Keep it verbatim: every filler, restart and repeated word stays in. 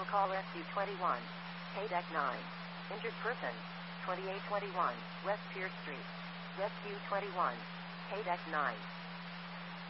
Vehicle call Rescue twenty-one. K-Deck nine. Injured person. twenty-eight twenty-one, West Pierce Street. Rescue twenty-one. K-Deck nine.